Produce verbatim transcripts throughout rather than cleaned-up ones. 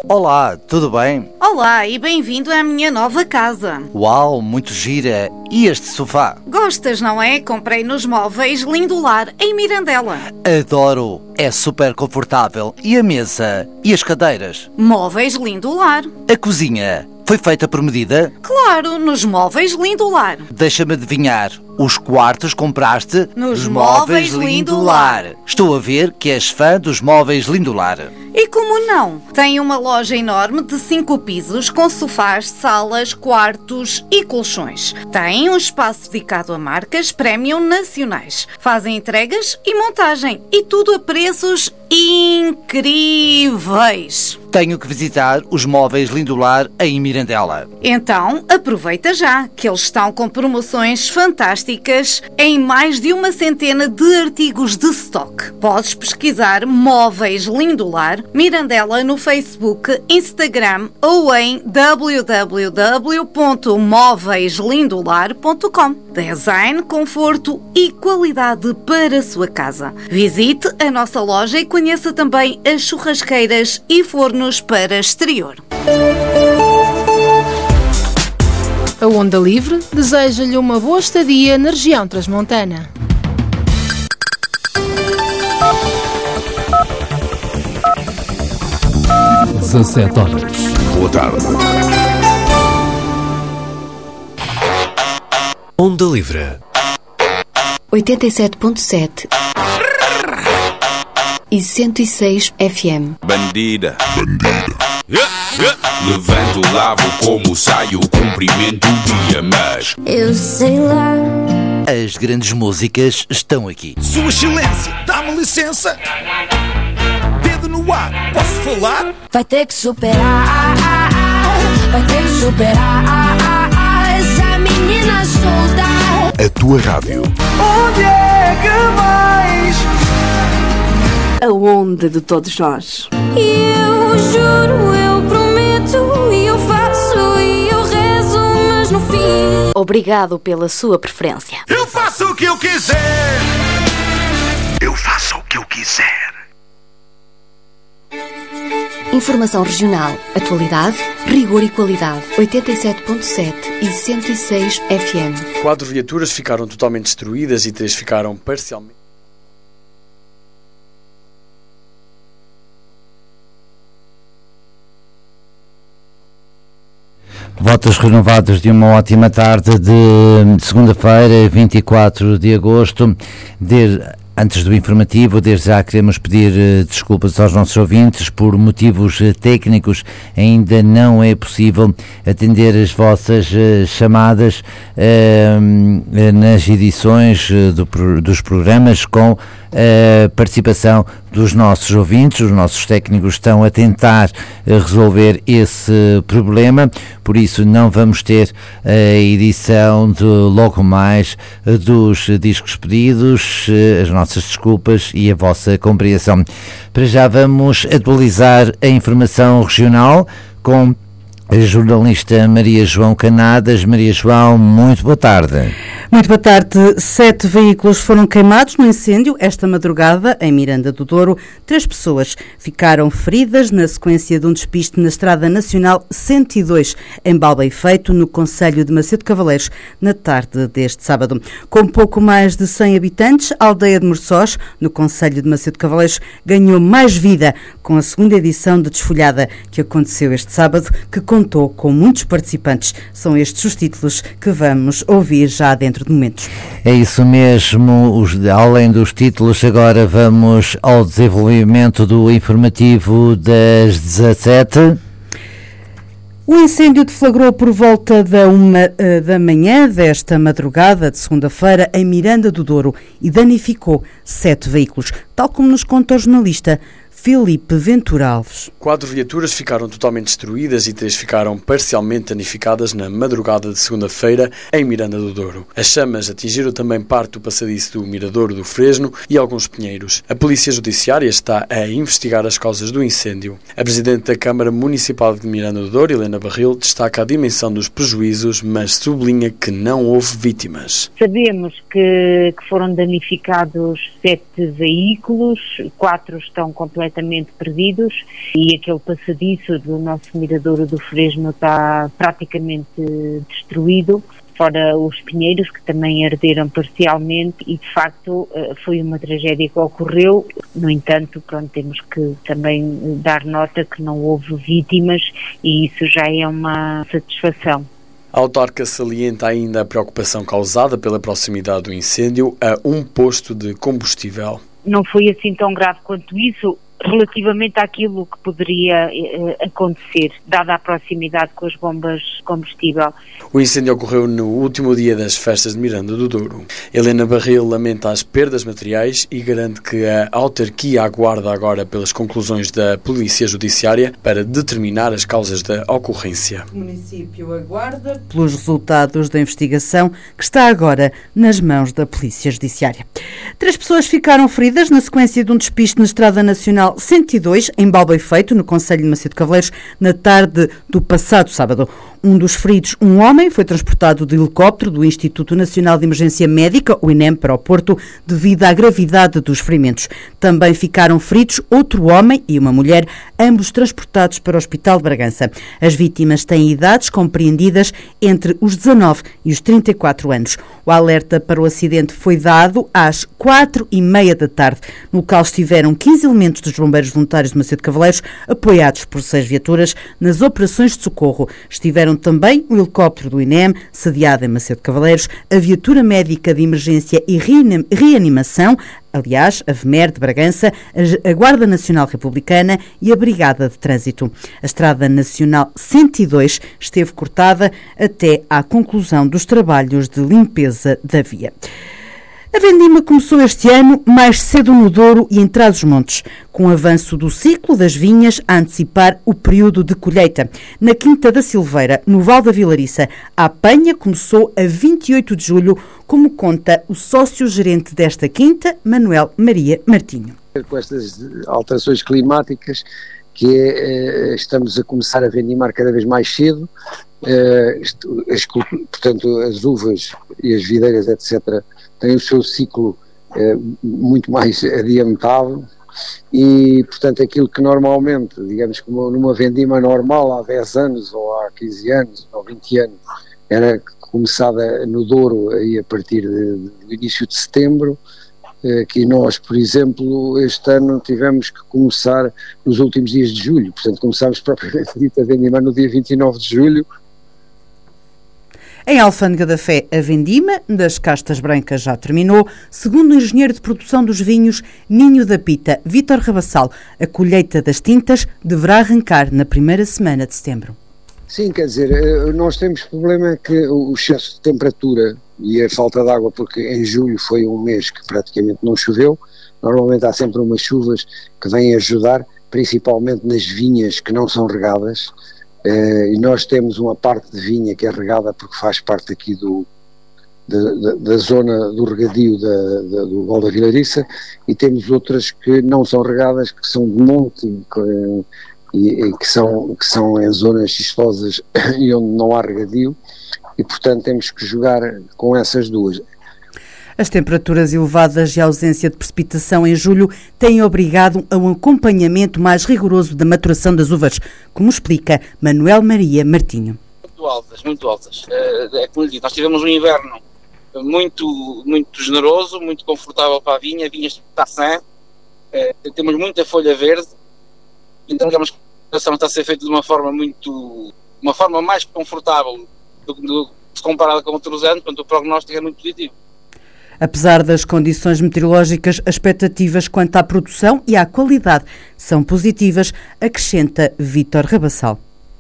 Olá, tudo bem? Olá e bem-vindo à minha nova casa. Uau, muito gira. E este sofá? Gostas, não é? Comprei nos Móveis Lindolar, em Mirandela. Adoro, é super confortável. E a mesa? E as cadeiras? Móveis Lindolar. A cozinha? Foi feita por medida? Claro, nos Móveis Lindolar. Deixa-me adivinhar, os quartos compraste nos Móveis Lindolar. Estou a ver que és fã dos Móveis Lindolar. E como não? Tem uma loja enorme de cinco pisos com sofás, salas, quartos e colchões. Tem um espaço dedicado a marcas premium nacionais. Fazem entregas e montagem e tudo a preços incríveis. Tenho que visitar os Móveis Lindolar em Mirandela. Então, aproveita já, que eles estão com promoções fantásticas em mais de uma centena de artigos de stock. Podes pesquisar Móveis Lindolar, Mirandela no Facebook, Instagram ou em w w w ponto móveis lindolar ponto com. Design, conforto e qualidade para a sua casa. Visite a nossa loja e conheça também as churrasqueiras e fornos para exterior. A Onda Livre deseja-lhe uma boa estadia na região transmontana. dezassete horas. Boa tarde. Onda Livre. oitenta e sete ponto sete e cento e seis F M. Bandida. Bandida. Yeah, yeah. Levanto, lavo, como saio, cumprimento o dia, mas eu sei lá. As grandes músicas estão aqui. Sua Excelência, dá-me licença. Dedo no ar, posso falar? Vai ter que superar, vai ter que superar essa menina solta. A tua rádio. Onde é que vais? A onda de todos nós. Eu juro, eu prometo, e eu faço, e eu rezo, mas no fim... Obrigado pela sua preferência. Eu faço o que eu quiser. Eu faço o que eu quiser. Informação regional, atualidade, rigor e qualidade. oitenta e sete ponto sete e cento e seis F M. Quatro viaturas ficaram totalmente destruídas e três ficaram parcialmente. Votos renovados de uma ótima tarde de segunda-feira, vinte e quatro de agosto. De... Antes do informativo, desde já queremos pedir uh, desculpas aos nossos ouvintes. Por motivos uh, técnicos ainda não é possível atender as vossas uh, chamadas uh, nas edições uh, do, dos programas com a participação dos nossos ouvintes. Os nossos técnicos estão a tentar uh, resolver esse problema, por isso não vamos ter a edição de logo mais uh, dos discos pedidos. Uh, as nossas nossas desculpas e a vossa compreensão. Para já vamos atualizar a informação regional com a jornalista Maria João Canadas. Maria João, muito boa tarde. Muito boa tarde. Sete veículos foram queimados no incêndio esta madrugada em Miranda do Douro. Três pessoas ficaram feridas na sequência de um despiste na Estrada Nacional cento e dois, em Balbeifeito, no concelho de Macedo Cavaleiros, na tarde deste sábado. Com pouco mais de cem habitantes, a aldeia de Morçós, no concelho de Macedo Cavaleiros, ganhou mais vida com a segunda edição de Desfolhada, que aconteceu este sábado, que contou com muitos participantes. São estes os títulos que vamos ouvir já dentro de momentos. É isso mesmo. Os, além dos títulos, agora vamos ao desenvolvimento do informativo das dezassete. O incêndio deflagrou por volta da uma uh, da manhã desta madrugada de segunda-feira em Miranda do Douro e danificou sete veículos, tal como nos conta o jornalista Filipe Ventura Alves. Quatro viaturas ficaram totalmente destruídas e três ficaram parcialmente danificadas na madrugada de segunda-feira em Miranda do Douro. As chamas atingiram também parte do passadiço do Miradouro do Fresno e alguns pinheiros. A Polícia Judiciária está a investigar as causas do incêndio. A Presidente da Câmara Municipal de Miranda do Douro, Helena Barril, destaca a dimensão dos prejuízos, mas sublinha que não houve vítimas. Sabemos que, que foram danificados sete veículos, quatro estão completamente completamente perdidos e aquele passadiço do nosso miradouro do Fresno está praticamente destruído, fora os pinheiros que também arderam parcialmente e de facto foi uma tragédia que ocorreu. No entanto, pronto, temos que também dar nota que não houve vítimas e isso já é uma satisfação. A autarca salienta ainda a preocupação causada pela proximidade do incêndio a um posto de combustível. Não foi assim tão grave quanto isso, relativamente àquilo que poderia eh, acontecer, dada a proximidade com as bombas de combustível. O incêndio ocorreu no último dia das festas de Miranda do Douro. Helena Barril lamenta as perdas materiais e garante que a autarquia aguarda agora pelas conclusões da Polícia Judiciária para determinar as causas da ocorrência. O município aguarda pelos resultados da investigação que está agora nas mãos da Polícia Judiciária. Três pessoas ficaram feridas na sequência de um despiste na Estrada Nacional cento e dois, em Balbem-Feito, no concelho de Macedo Cavaleiros, na tarde do passado sábado. Um dos feridos, um homem, foi transportado de helicóptero do Instituto Nacional de Emergência Médica, o INEM, para o Porto, devido à gravidade dos ferimentos. Também ficaram feridos outro homem e uma mulher, ambos transportados para o Hospital de Bragança. As vítimas têm idades compreendidas entre os dezanove e os trinta e quatro anos. O alerta para o acidente foi dado às quatro e meia da tarde. No local estiveram quinze elementos dos bombeiros voluntários de Macedo Cavaleiros, apoiados por seis viaturas nas operações de socorro. Estiveram também o helicóptero do INEM, sediado em Macedo Cavaleiros, a viatura médica de emergência e reanimação, aliás, a V M E R de Bragança, a Guarda Nacional Republicana e a Brigada de Trânsito. A Estrada Nacional cento e dois esteve cortada até à conclusão dos trabalhos de limpeza da via. A vendima começou este ano mais cedo no Douro e em Trás-os-Montes, com o avanço do ciclo das vinhas a antecipar o período de colheita. Na Quinta da Silveira, no Val da Vilariça, a apanha começou a vinte e oito de julho, como conta o sócio-gerente desta quinta, Manuel Maria Martinho. Com estas alterações climáticas, que é, estamos a começar a vendimar cada vez mais cedo, as, portanto as uvas e as videiras, etcétera, têm o seu ciclo eh, muito mais adiantado e, portanto, aquilo que normalmente, digamos, como numa vendima normal há dez anos ou há quinze anos ou vinte anos, era começada no Douro aí a partir de, de, do início de setembro, eh, que nós, por exemplo, este ano tivemos que começar nos últimos dias de julho, portanto começámos propriamente dito a vendima no dia vinte e nove de julho. Em Alfândega da Fé, a vendima das castas brancas já terminou. Segundo o engenheiro de produção dos vinhos, Ninho da Pita, Vítor Rabassal, a colheita das tintas deverá arrancar na primeira semana de setembro. Sim, quer dizer, nós temos problema que o excesso de temperatura e a falta de água, porque em julho foi um mês que praticamente não choveu. Normalmente há sempre umas chuvas que vêm ajudar, principalmente nas vinhas que não são regadas. Uh, e nós temos uma parte de vinha que é regada porque faz parte aqui do, da, da, da zona do regadio da, da, do Val da Vilariça, e temos outras que não são regadas, que são de monte e, e, e que, são, que são em zonas xistosas e onde não há regadio, e portanto temos que jogar com essas duas. As temperaturas elevadas e a ausência de precipitação em julho têm obrigado a um acompanhamento mais rigoroso da maturação das uvas, como explica Manuel Maria Martinho. Muito altas, muito altas. É como lhe digo, nós tivemos um inverno muito, muito generoso, muito confortável para a vinha, a vinha está sã, é, temos muita folha verde, então digamos que a maturação está a ser feita de uma forma muito, uma forma mais confortável do que comparada com outros anos, portanto o prognóstico é muito positivo. Apesar das condições meteorológicas, as expectativas quanto à produção e à qualidade são positivas, acrescenta Vítor Rabassal.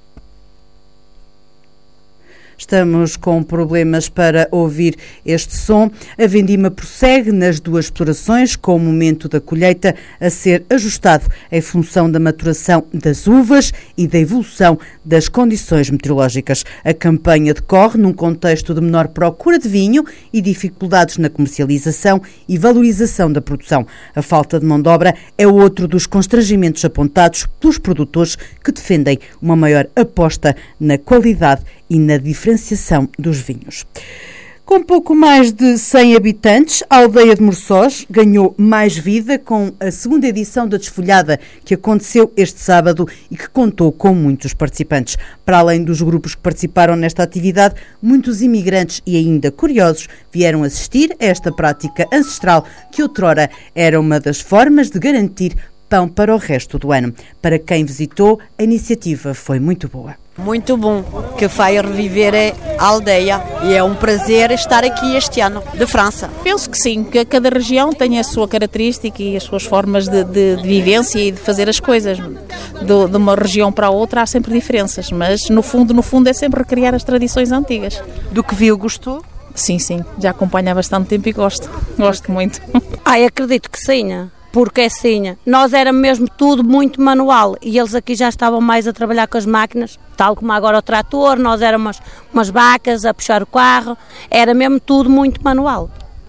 Estamos com problemas para ouvir este som. A vendima prossegue nas duas explorações, com o momento da colheita a ser ajustado em função da maturação das uvas e da evolução das condições meteorológicas. A campanha decorre num contexto de menor procura de vinho e dificuldades na comercialização e valorização da produção. A falta de mão de obra é outro dos constrangimentos apontados pelos produtores que defendem uma maior aposta na qualidade e na diferenciação dos vinhos. Com pouco mais de cem habitantes, a aldeia de Morçós ganhou mais vida com a segunda edição da Desfolhada, que aconteceu este sábado e que contou com muitos participantes. Para além dos grupos que participaram nesta atividade, muitos imigrantes e ainda curiosos vieram assistir a esta prática ancestral que outrora era uma das formas de garantir pão para o resto do ano. Para quem visitou, a iniciativa foi muito boa. Muito bom, que vai reviver a aldeia e é um prazer estar aqui este ano, de França. Penso que sim, que cada região tem a sua característica e as suas formas de, de, de vivência e de fazer as coisas. De, de uma região para a outra há sempre diferenças, mas no fundo, no fundo é sempre recriar as tradições antigas. Do que viu, gostou? Sim, sim, já acompanho há bastante tempo e gosto, gosto muito. Ai, acredito que sim. Porque assim, nós era mesmo tudo muito manual e eles aqui já estavam mais a trabalhar com as máquinas, tal como agora o trator, nós éramos umas vacas a puxar o carro, era mesmo tudo muito manual.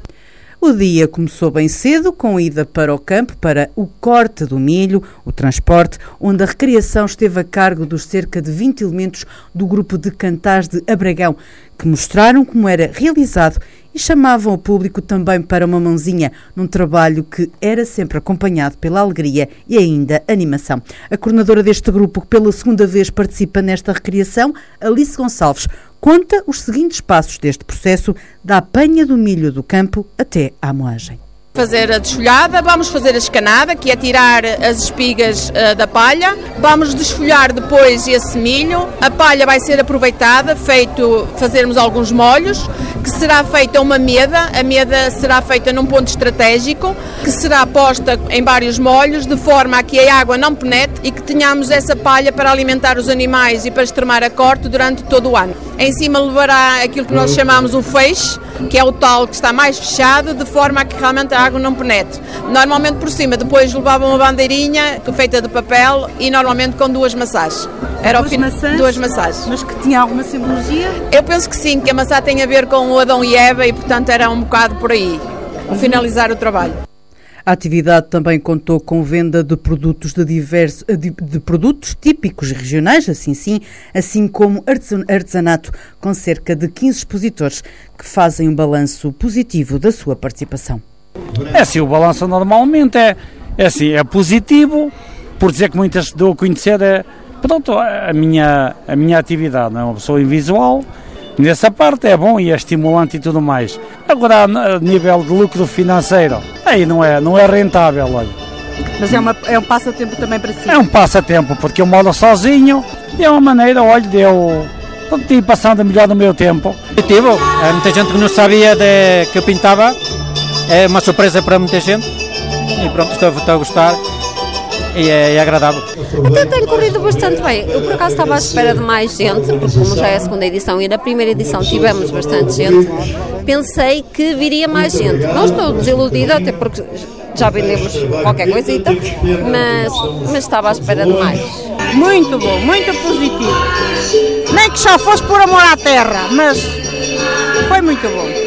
O dia começou bem cedo, com ida para o campo, para o corte do milho, o transporte, onde a recreação esteve a cargo dos cerca de vinte elementos do grupo de cantares de Abragão, que mostraram como era realizado e chamavam o público também para uma mãozinha, num trabalho que era sempre acompanhado pela alegria e ainda animação. A coordenadora deste grupo, que pela segunda vez participa nesta recriação, Alice Gonçalves, conta os seguintes passos deste processo, da apanha do milho do campo até à moagem. Fazer a desfolhada, vamos fazer a escanada, que é tirar as espigas uh, da palha, vamos desfolhar depois esse milho, a palha vai ser aproveitada, feito fazermos alguns molhos, que será feita uma meda, a meda será feita num ponto estratégico, que será posta em vários molhos, de forma a que a água não penetre e que tenhamos essa palha para alimentar os animais e para extremar a corte durante todo o ano. Em cima levará aquilo que nós chamamos o feixe, que é o tal que está mais fechado, de forma a que realmente a água não penetre. Normalmente por cima, depois levava uma bandeirinha feita de papel e normalmente com duas maçãs. Era duas, fim... maçãs, duas maçãs. Mas que tinha alguma simbologia? Eu penso que sim, que a maçã tem a ver com o Adão e Eva e portanto era um bocado por aí, uhum. finalizar o trabalho. A atividade também contou com venda de produtos de diversos, de, de produtos típicos regionais, assim sim, assim como artesanato, com cerca de quinze expositores que fazem um balanço positivo da sua participação. É assim, o balanço normalmente é, é assim, é positivo, por dizer que muitas dou a conhecer é, pronto, a minha, a minha atividade, não é uma pessoa invisual. Nessa parte é bom e é estimulante e tudo mais. Agora, a nível de lucro financeiro, aí não é, não é rentável, olha. Mas é, uma, é um passatempo também para si? É um passatempo, porque eu moro sozinho e é uma maneira, olha, de eu ir passando melhor no meu tempo. Positivo, é muita gente que não sabia de, que eu pintava, é uma surpresa para muita gente e pronto, estou, estou a gostar. E é, é agradável. Até tem corrido bastante bem. Eu por acaso estava à espera de mais gente, porque como já é a segunda edição e na primeira edição tivemos bastante gente, pensei que viria mais gente. Não estou desiludida, até porque já vendemos qualquer coisita, mas, mas estava à espera de mais. Muito bom, muito positivo. Nem que só fosse por amor à terra, mas foi muito bom.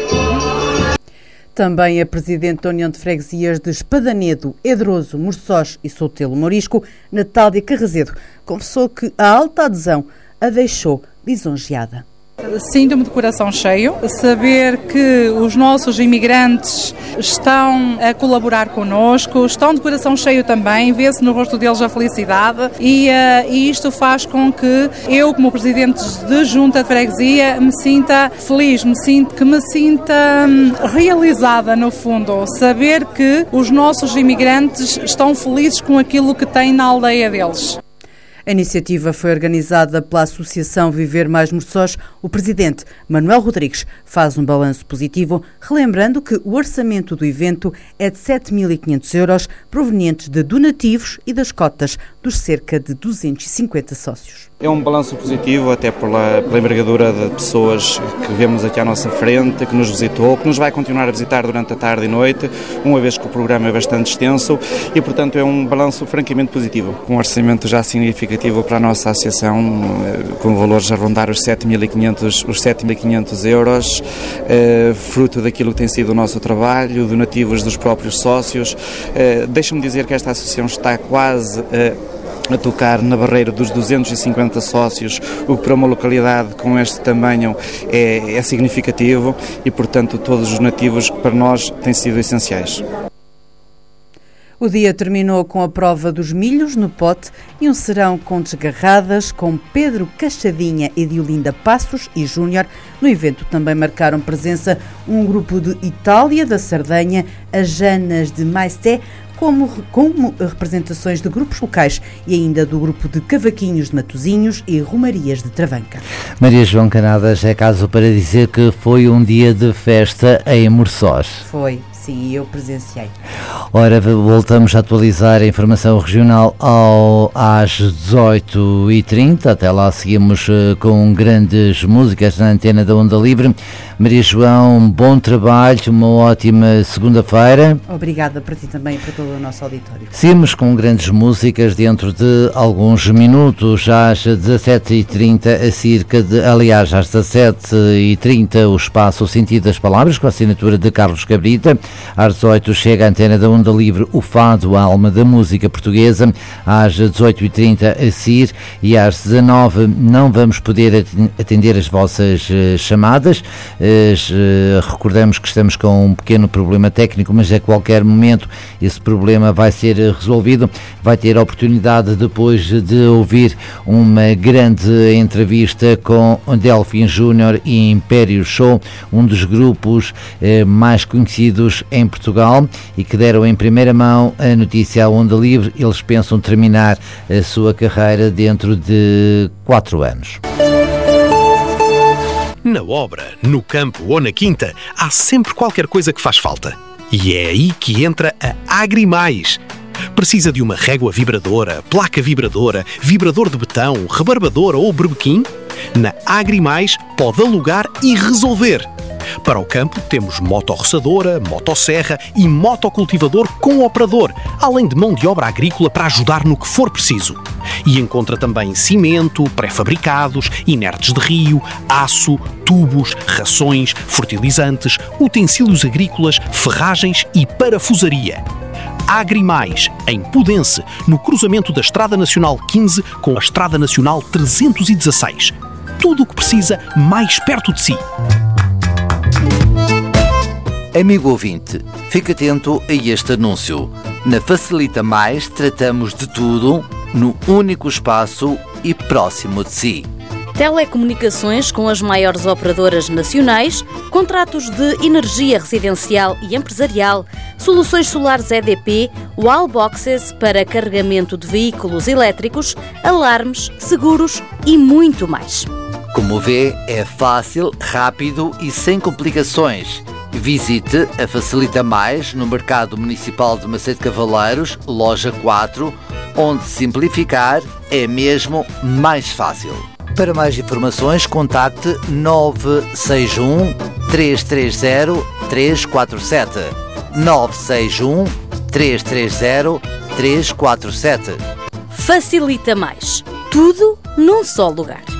Também a Presidente da União de Freguesias de Espadanedo, Edroso, Morçós e Sotelo Morisco, Natália Carrazedo, confessou que a alta adesão a deixou lisonjeada. Sinto-me de coração cheio, saber que os nossos imigrantes estão a colaborar connosco, estão de coração cheio também, vê-se no rosto deles a felicidade e, uh, e isto faz com que eu, como Presidente de Junta de Freguesia, me sinta feliz, me sinto, que me sinta hum, realizada no fundo, saber que os nossos imigrantes estão felizes com aquilo que têm na aldeia deles. A iniciativa foi organizada pela Associação Viver Mais Morçós. O presidente, Manuel Rodrigues, faz um balanço positivo, relembrando que o orçamento do evento é de sete mil e quinhentos euros, provenientes de donativos e das cotas dos cerca de duzentos e cinquenta sócios. É um balanço positivo, até pela, pela envergadura de pessoas que vemos aqui à nossa frente, que nos visitou, que nos vai continuar a visitar durante a tarde e noite, uma vez que o programa é bastante extenso e, portanto, é um balanço francamente positivo. Um orçamento já significativo para a nossa associação, com valores a rondar os sete mil e quinhentos, os sete mil e quinhentos euros, eh, fruto daquilo que tem sido o nosso trabalho, donativos dos próprios sócios. Eh, deixa-me dizer que esta associação está quase a a tocar na barreira dos duzentos e cinquenta sócios, o que para uma localidade com este tamanho é, é significativo e, portanto, todos os nativos para nós têm sido essenciais. O dia terminou com a prova dos milhos no pote e um serão com desgarradas com Pedro Cachadinha e Diolinda Passos e Júnior. No evento também marcaram presença um grupo de Itália, da Sardenha, as Janas de Maesté, como, como representações de grupos locais e ainda do grupo de Cavaquinhos de Matosinhos e Romarias de Travanca. Maria João Canadas, é caso para dizer que foi um dia de festa em Morçós. Foi. Sim, eu presenciei. Ora, voltamos a atualizar a informação regional ao, às dezoito e trinta. Até lá seguimos uh, com grandes músicas na antena da Onda Livre. Maria João, bom trabalho, uma ótima segunda-feira. Obrigada para ti também e para todo o nosso auditório. Seguimos com grandes músicas dentro de alguns minutos, às dezassete e trinta, a circa de, aliás, às dezassete e trinta, o espaço O Sentido das Palavras, com a assinatura de Carlos Cabrita. Às dezoito chega a antena da Onda Livre, o Fado, a alma da música portuguesa. Às dezoito e trinta a C I R e às dezanove não vamos poder atender as vossas uh, chamadas. Uh, recordamos que estamos com um pequeno problema técnico, mas a qualquer momento esse problema vai ser resolvido. Vai ter a oportunidade depois de ouvir uma grande entrevista com Delfim Júnior e Império Show, um dos grupos uh, mais conhecidos em Portugal e que deram em primeira mão a notícia à Onda Livre. Eles pensam terminar a sua carreira dentro de quatro anos. Na obra, no campo ou na quinta, há sempre qualquer coisa que faz falta. E é aí que entra a Agrimais. Precisa de uma régua vibradora, placa vibradora, vibrador de betão, rebarbadora ou berbequim? Na Agrimais pode alugar e resolver. Para o campo temos motorroçadora, motosserra e motocultivador com operador, além de mão de obra agrícola para ajudar no que for preciso. E encontra também cimento, pré-fabricados, inertes de rio, aço, tubos, rações, fertilizantes, utensílios agrícolas, ferragens e parafusaria. Agrimais, em Pudense, no cruzamento da Estrada Nacional quinze com a Estrada Nacional trezentos e dezasseis. Tudo o que precisa mais perto de si. Amigo ouvinte, fique atento a este anúncio. Na Facilita Mais tratamos de tudo no único espaço e próximo de si. Telecomunicações com as maiores operadoras nacionais, contratos de energia residencial e empresarial, soluções solares E D P, wallboxes para carregamento de veículos elétricos, alarmes, seguros e muito mais. Como vê, é fácil, rápido e sem complicações. Visite a Facilita Mais no Mercado Municipal de Macedo Cavaleiros, loja quatro, onde simplificar é mesmo mais fácil. Para mais informações, contacte nove seis um, três três zero, três quatro sete. nove seis um, três três zero, três quatro sete. Facilita Mais. Tudo num só lugar.